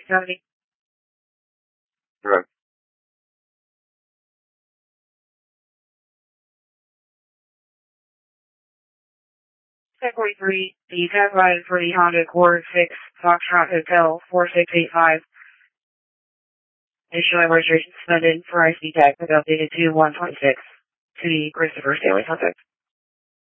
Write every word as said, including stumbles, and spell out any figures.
seventy. Correct. ten forty-three, the tag line for the Honda Accord six Foxtrot Hotel four six eight five. Nationwide registration suspended for I C tag with updated to one twenty-six to the Christopher Stanley suspect.